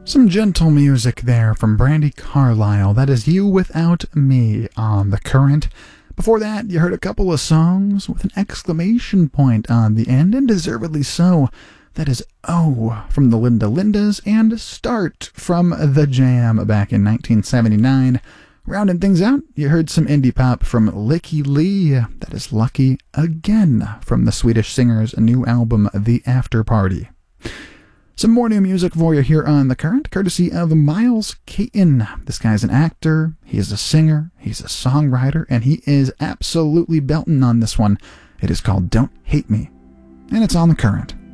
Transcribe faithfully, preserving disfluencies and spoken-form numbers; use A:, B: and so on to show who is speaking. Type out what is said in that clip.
A: Some gentle music there from Brandi Carlile. That is You Without Me on The Current. Before that, you heard a couple of songs with an exclamation point on the end, and deservedly so. That is Oh from the Linda Lindas and Start from The Jam back in nineteen seventy-nine. Rounding things out, you heard some indie pop from Lykke Li. That is Lucky Again from the Swedish singer's new album, The After Party. Some more new music for you here on The Current, courtesy of Miles Caton. This guy's an actor, he's a singer, he's a songwriter, and he is absolutely belting on this one. It is called Don't Hate Me, and it's on The Current.